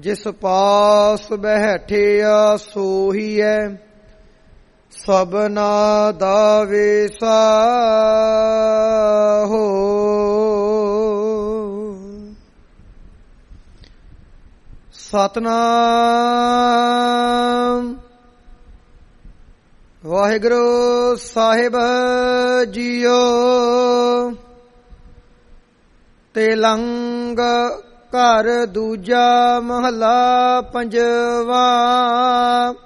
ਜਿਸ ਪਾਸ ਬੈਠਿਆ ਸੋਹੀਐ ਸਭਨਾ ਦਾ ਵੇਸਾ ਹੋ। ਸਤਨਾਮ ਵਾਹਿਗੁਰੂ ਸਾਹਿਬ ਜੀਓ। ਤੇਲੰਗ ਘਰ ਦੂਜਾ ਮਹਲਾ ਪੰਜਵਾ।